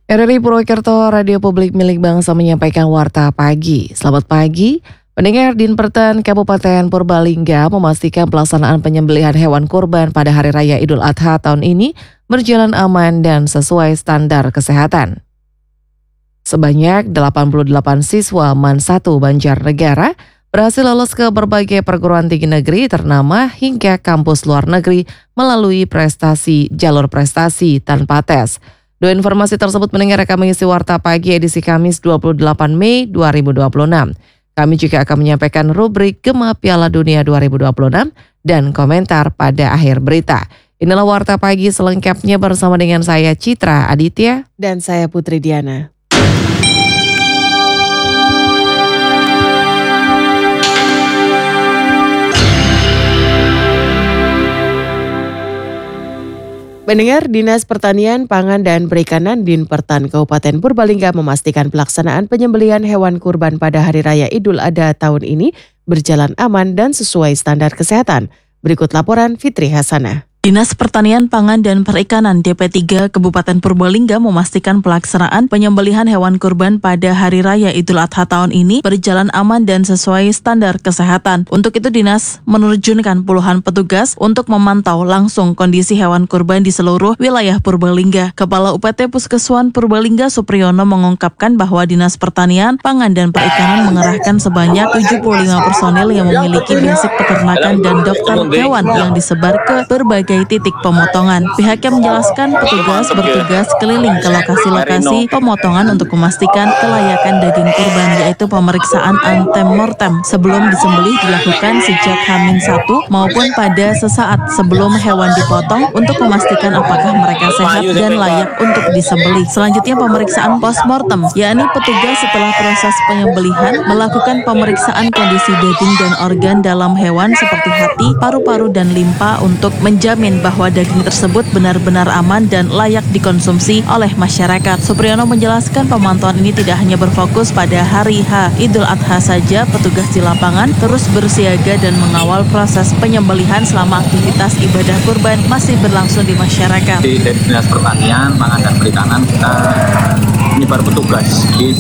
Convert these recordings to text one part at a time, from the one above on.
RRI Purwokerto, Radio Publik Milik Bangsa menyampaikan warta pagi. Selamat pagi, pendengar Dinperten Kabupaten Purbalingga memastikan pelaksanaan penyembelihan hewan kurban pada Hari Raya Idul Adha tahun ini berjalan aman dan sesuai standar kesehatan. Sebanyak 88 siswa MAN 1 Banjarnegara berhasil lolos ke berbagai perguruan tinggi negeri ternama hingga kampus luar negeri melalui jalur prestasi tanpa tes. Dua informasi tersebut mendengar akan mengisi warta pagi edisi Kamis 28 Mei 2026. Kami juga akan menyampaikan rubrik Gema Piala Dunia 2026 dan komentar pada akhir berita. Inilah warta pagi selengkapnya bersama dengan saya Citra Aditya dan saya Putri Diana. Pendengar, Dinas Pertanian, Pangan, dan Perikanan Dinperten Kabupaten Purbalingga memastikan pelaksanaan penyembelihan hewan kurban pada Hari Raya Idul Adha tahun ini berjalan aman dan sesuai standar kesehatan. Berikut laporan Fitri Hasanah. Dinas Pertanian, Pangan, dan Perikanan DP3 Kabupaten Purbalingga memastikan pelaksanaan penyembelihan hewan kurban pada Hari Raya Idul Adha tahun ini berjalan aman dan sesuai standar kesehatan. Untuk itu Dinas menerjunkan puluhan petugas untuk memantau langsung kondisi hewan kurban di seluruh wilayah Purbalingga. Kepala UPT Puskeswan Purbalingga Supriyono mengungkapkan bahwa Dinas Pertanian, Pangan, dan Perikanan mengerahkan sebanyak 75 personil yang memiliki basic peternakan dan dokter hewan yang disebar ke berbagai titik pemotongan. Pihaknya menjelaskan petugas bertugas keliling ke lokasi-lokasi pemotongan untuk memastikan kelayakan daging kurban, yaitu pemeriksaan antemortem sebelum disembelih dilakukan sejak H-1 maupun pada sesaat sebelum hewan dipotong untuk memastikan apakah mereka sehat dan layak untuk disembelih. Selanjutnya pemeriksaan postmortem, yakni petugas setelah proses penyembelihan melakukan pemeriksaan kondisi daging dan organ dalam hewan seperti hati, paru-paru, dan limpa untuk menjamin bahwa daging tersebut benar-benar aman dan layak dikonsumsi oleh masyarakat. Supriyono menjelaskan pemantauan ini tidak hanya berfokus pada hari H Idul Adha saja, petugas di lapangan terus bersiaga dan mengawal proses penyembelihan selama aktivitas ibadah kurban masih berlangsung di masyarakat. Di Dinas Pertanian, Pangan, dan Perikanan kita menyebar petugas di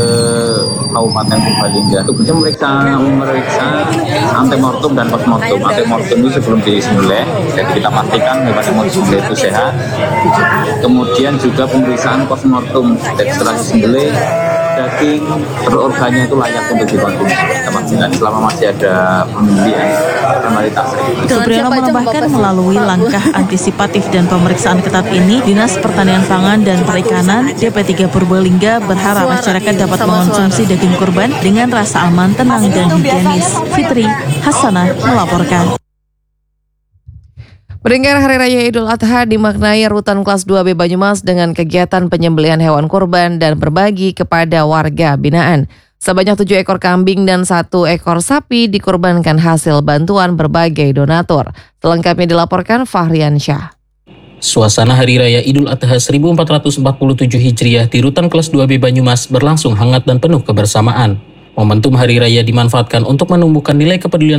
Kabupaten Purbalingga. Tugasnya memeriksa antemortem dan postmortem. Antemortem itu sebelum disembelih, jadi kita pastikan hewan yang mau disembelih itu sehat. Kemudian juga pemeriksaan postmortem, jadi setelah disembelih daging berorgannya itu layak untuk dikonsumsi. Kita pastikan selama masih ada pembelian formalitas. Supriyono menambahkan melalui langkah antisipatif dan pemeriksaan ketat ini, Dinas Pertanian, Pangan, dan Perikanan DP3 Purbalingga berharap masyarakat dapat mengonsumsi daging kurban dengan rasa aman, tenang, dan higienis. Fitri Hasanah melaporkan. Pendengar, Hari Raya Idul Adha dimaknai rutan kelas 2B Banyumas dengan kegiatan penyembelihan hewan kurban dan berbagi kepada warga binaan. Sebanyak 7 ekor kambing dan 1 ekor sapi dikurbankan hasil bantuan berbagai donatur. Selengkapnya dilaporkan Fahrian Syah. Suasana Hari Raya Idul Adha 1447 Hijriah di rutan kelas 2B Banyumas berlangsung hangat dan penuh kebersamaan. Momentum Hari Raya dimanfaatkan untuk menumbuhkan nilai kepedulian